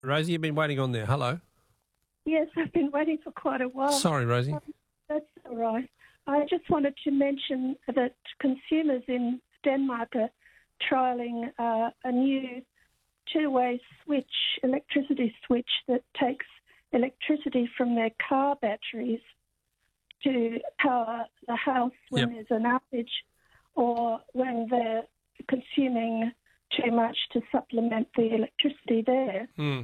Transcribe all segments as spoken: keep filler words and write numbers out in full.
Rosie, you've been waiting on there. Hello. Yes, I've been waiting for quite a while. Sorry, Rosie. Um, that's all right. I just wanted to mention that consumers in Denmark are trialling uh, a new two-way switch, electricity switch that takes electricity from their car batteries to power the house when Yep. there's an outage or when they're consuming too much to supplement the electricity there. Mm.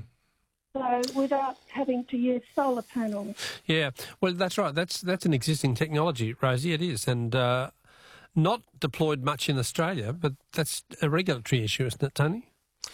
So without having to use solar panels. Yeah, well, that's right. That's that's an existing technology, Rosie. It is, and uh, not deployed much in Australia, but that's a regulatory issue, isn't it, Tony?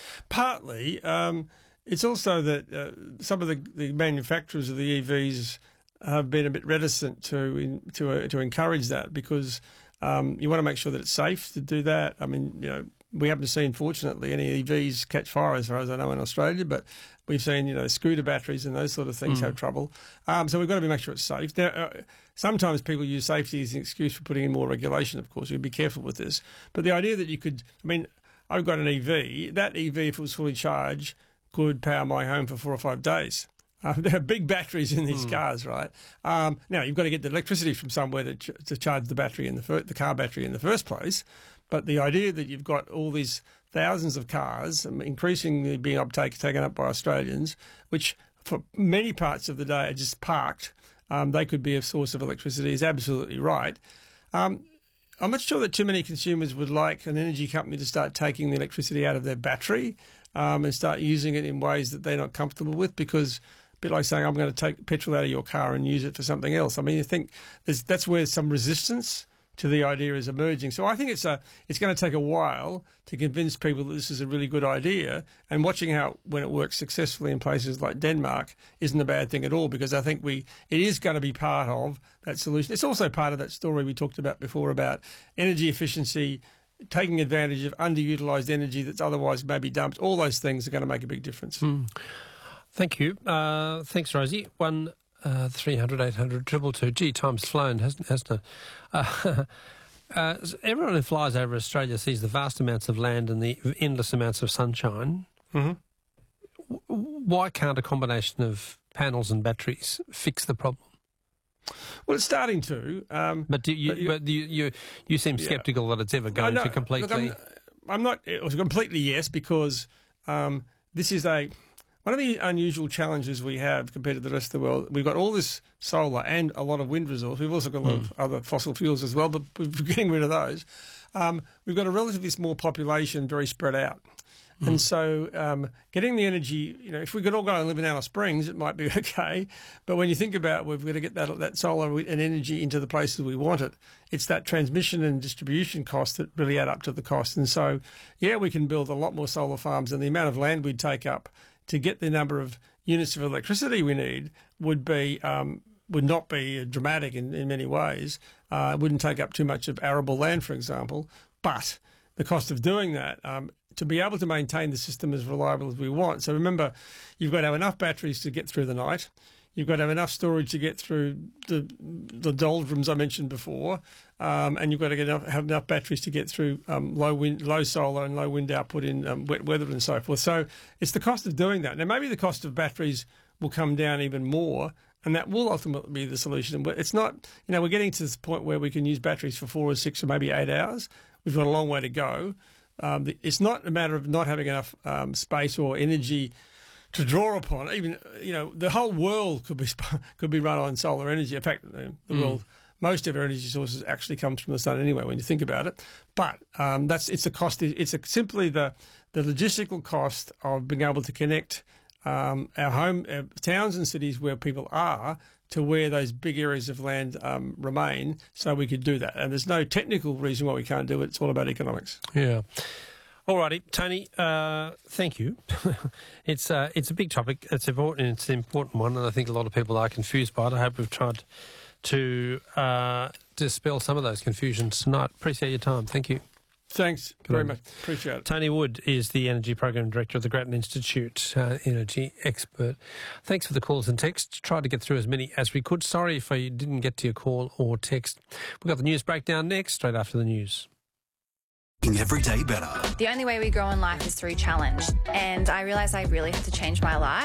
Partly. Um, it's also that uh, some of the, the manufacturers of the E Vs have been a bit reticent to in, to uh, to encourage that because um, you want to make sure that it's safe to do that. I mean, you know, we haven't seen, fortunately, any E Vs catch fire as far as I know in Australia, but we've seen, you know, scooter batteries and those sort of things Mm. have trouble. Um, so we've got to be make sure it's safe. Now, uh, sometimes people use safety as an excuse for putting in more regulation, of course. We'd be careful with this. But the idea that you could, I mean, I've got an E V. That E V, if it was fully charged, could power my home for four or five days. Uh, there are big batteries in these Mm. cars, right? Um, now, you've got to get the electricity from somewhere to, ch- to charge the battery in the fir- the car battery in the first place. But the idea that you've got all these thousands of cars, um, increasingly being uptake, taken up by Australians, which for many parts of the day are just parked, um, they could be a source of electricity, is absolutely right. Um, I'm not sure that too many consumers would like an energy company to start taking the electricity out of their battery um, and start using it in ways that they're not comfortable with, because a bit like saying, I'm going to take petrol out of your car and use it for something else. I mean, I think there's, that's where some resistance to the idea is emerging. So I think it's a it's going to take a while to convince people that this is a really good idea, and watching how when it works successfully in places like Denmark isn't a bad thing at all, because I think we it is going to be part of that solution. It's also part of that story we talked about before about energy efficiency, taking advantage of underutilised energy that's otherwise maybe dumped. All those things are going to make a big difference. Mm. Thank you. Uh, thanks, Rosie. One uh, three hundred eight hundred two two two. Gee, time's flown, hasn't hasn't it? Uh, uh, everyone who flies over Australia sees the vast amounts of land and the endless amounts of sunshine. Mm-hmm. Why can't a combination of panels and batteries fix the problem? Well, it's starting to. Um, But, do you, but you- but you, you, you seem Yeah. sceptical that it's ever going No, to no, completely... Look, I'm, I'm not it was completely yes, because um, this is a one of the unusual challenges we have compared to the rest of the world. We've got all this solar and a lot of wind resource. We've also got a lot of other fossil fuels as well, but we're getting rid of those. Um, we've got a relatively small population, very spread out. And so um, getting the energy, you know, if we could all go and live in Alice Springs, it might be okay. But when you think about we've got to get that that solar and energy into the places we want it, it's that transmission and distribution cost that really add up to the cost. And so, yeah, we can build a lot more solar farms, and the amount of land we'd take up to get the number of units of electricity we need would be um, would not be dramatic in, in many ways. Uh, it wouldn't take up too much of arable land, for example. But the cost of doing that, um, to be able to maintain the system as reliable as we want. So remember, you've got to have enough batteries to get through the night. You've got to have enough storage to get through the the doldrums I mentioned before, um, and you've got to get enough, have enough batteries to get through um, low wind, low solar and low wind output in um, wet weather and so forth. So it's the cost of doing that. Now maybe the cost of batteries will come down even more, and that will ultimately be the solution. But it's not, you know, we're getting to this point where we can use batteries for four or six or maybe eight hours. We've got a long way to go. Um, the, it's not a matter of not having enough um, space or energy to draw upon. Even, you know, the whole world could be could be run on solar energy. In fact, the Mm. world, most of our energy sources actually comes from the sun anyway, when you think about it. But um, that's it's a cost. It's a, simply the the logistical cost of being able to connect um, our home our towns and cities where people are to where those big areas of land um, remain, so we could do that. And there's no technical reason why we can't do it. It's all about economics. Yeah. All righty, Tony, uh, thank you. it's uh, it's a big topic. It's important. It's an important one, and I think a lot of people are confused by it. I hope we've tried to uh, dispel some of those confusions tonight. Appreciate your time. Thank you. Thanks Good very on much. Appreciate it. Tony Wood is the Energy Program Director of the Grattan Institute, uh, energy expert. Thanks for the calls and texts. Tried to get through as many as we could. Sorry if I didn't get to your call or text. We've got the news breakdown next, straight after the news. Every day better. The only way we grow in life is through challenge, and I realised I really had to change my life.